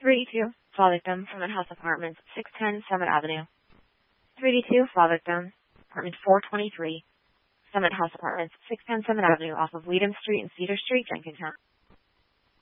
382, fall victim, Summit House Apartments, 610 Summit Avenue. 382, fall victim, apartment 423, Summit House Apartments, 610 Summit Avenue, off of Weedham Street and Cedar Street, Jenkintown.